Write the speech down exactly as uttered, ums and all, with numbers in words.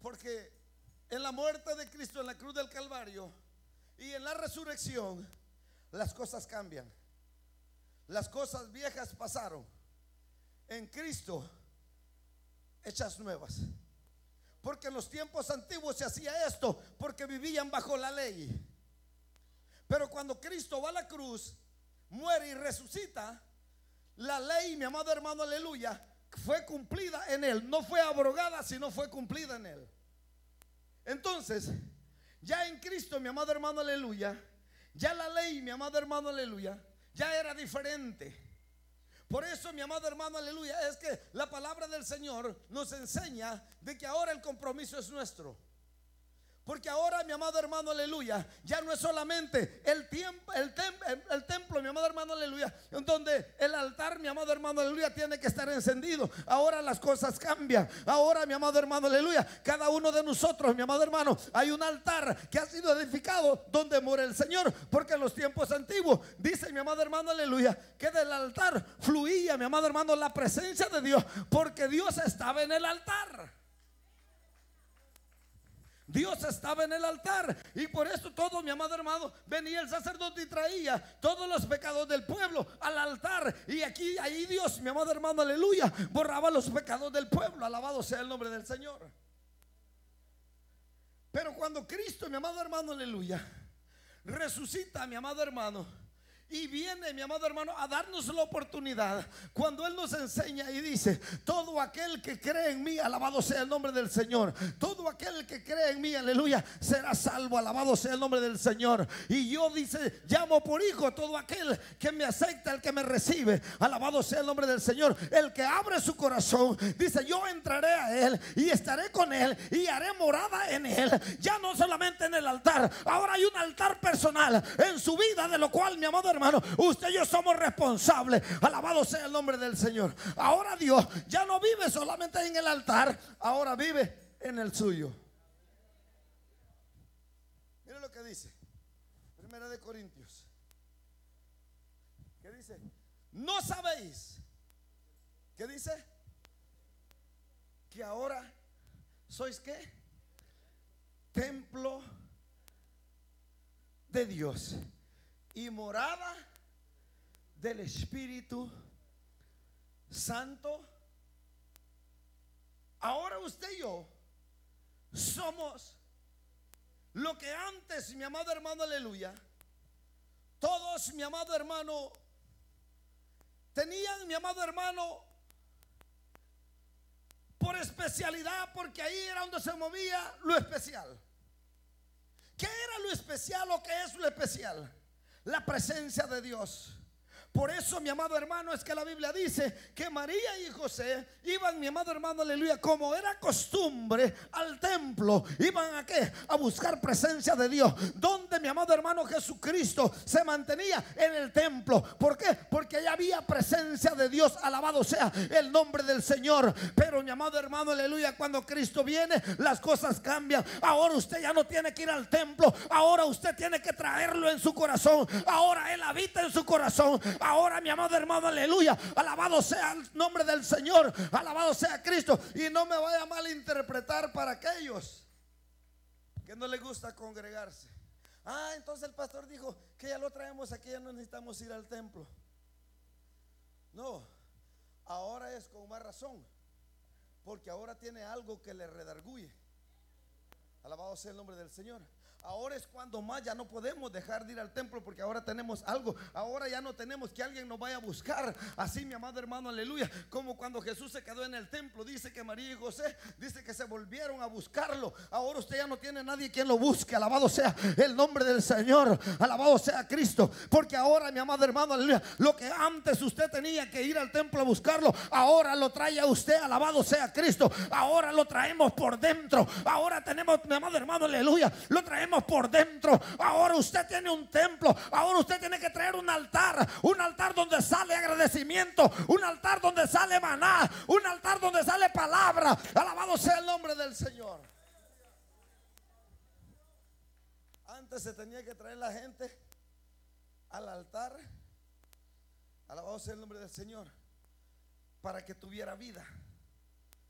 Porque en la muerte de Cristo en la cruz del Calvario y en la resurrección, las cosas cambian. Las cosas viejas pasaron. En Cristo, hechas nuevas. Porque en los tiempos antiguos se hacía esto porque vivían bajo la ley. Pero cuando Cristo va a la cruz, muere y resucita, la ley, mi amado hermano, aleluya, fue cumplida en él. No fue abrogada, sino fue cumplida en él. Entonces, ya en Cristo, mi amado hermano, aleluya, ya la ley, mi amado hermano, aleluya, ya era diferente. Por eso, mi amado hermano, aleluya, es que la palabra del Señor nos enseña de que ahora el compromiso es nuestro. Porque ahora, mi amado hermano, aleluya, ya no es solamente el, tiempo, el, tem, el, el templo, mi amado hermano, aleluya, donde el altar, mi amado hermano, aleluya, tiene que estar encendido. Ahora las cosas cambian. Ahora, mi amado hermano, aleluya, cada uno de nosotros, mi amado hermano, hay un altar que ha sido edificado donde muere el Señor. Porque en los tiempos antiguos, dice mi amado hermano, aleluya, que del altar fluía, mi amado hermano, la presencia de Dios, porque Dios estaba en el altar. Dios estaba en el altar. Y por eso todo, mi amado hermano, venía el sacerdote y traía todos los pecados del pueblo al altar. Y aquí, ahí Dios, mi amado hermano, aleluya, borraba los pecados del pueblo. Alabado sea el nombre del Señor. Pero cuando Cristo, mi amado hermano, aleluya, resucita, mi amado hermano, y viene, mi amado hermano, a darnos la oportunidad. Cuando Él nos enseña y dice: todo aquel que cree en mí, alabado sea el nombre del Señor. Todo aquel que cree en mí, aleluya, será salvo. Alabado sea el nombre del Señor. Y yo, dice, llamo por hijo todo aquel que me acepta, el que me recibe. Alabado sea el nombre del Señor. El que abre su corazón, dice: yo entraré a Él y estaré con Él y haré morada en Él. Ya no solamente en el altar, ahora hay un altar personal en su vida, de lo cual, mi amado hermano, usted y yo somos responsables. Alabado sea el nombre del Señor. Ahora Dios ya no vive solamente en el altar, ahora vive en el suyo. Mire lo que dice Primera de Corintios. ¿Qué dice? ¿No sabéis? ¿Qué dice? Que ahora sois ¿qué? Templo de Dios y morada del Espíritu Santo. Ahora usted y yo somos lo que antes, mi amado hermano, aleluya, todos, mi amado hermano, tenían, mi amado hermano, por especialidad, porque ahí era donde se movía lo especial. ¿Qué era lo especial o qué es lo especial? La presencia de Dios. Por eso, mi amado hermano, es que la Biblia dice que María y José iban, mi amado hermano, aleluya, como era costumbre, al templo. Iban a qué? A buscar presencia de Dios. Donde, mi amado hermano, Jesucristo se mantenía en el templo. ¿Por qué? Porque allá había presencia de Dios. Alabado sea el nombre del Señor. Pero, mi amado hermano, aleluya, cuando Cristo viene, las cosas cambian. Ahora usted ya no tiene que ir al templo. Ahora usted tiene que traerlo en su corazón. Ahora Él habita en su corazón. Ahora, mi amado hermano, aleluya, alabado sea el nombre del Señor, alabado sea Cristo. Y no me vaya a malinterpretar para aquellos que no les gusta congregarse. Ah, entonces el pastor dijo que ya lo traemos aquí, ya no necesitamos ir al templo. No, ahora es con más razón, porque ahora tiene algo que le redarguye. Alabado sea el nombre del Señor. Ahora es cuando más ya no podemos dejar de ir al templo, porque ahora tenemos algo. Ahora ya no tenemos que alguien nos vaya a buscar. Así, mi amado hermano, aleluya, como cuando Jesús se quedó en el templo, dice que María y José, dice que se volvieron a buscarlo. Ahora usted ya no tiene nadie quien lo busque. Alabado sea el nombre del Señor, alabado sea Cristo. Porque ahora, mi amado hermano, aleluya, lo que antes usted tenía que ir al templo a buscarlo, ahora lo trae a usted. Alabado sea Cristo. Ahora lo traemos por dentro. Ahora tenemos, mi amado hermano, aleluya, lo traemos por dentro. Ahora usted tiene un templo. Ahora usted tiene que traer un altar. Un altar donde sale agradecimiento. Un altar donde sale maná. Un altar donde sale palabra. Alabado sea el nombre del Señor. Antes se tenía que traer la gente al altar. Alabado sea el nombre del Señor, para que tuviera vida.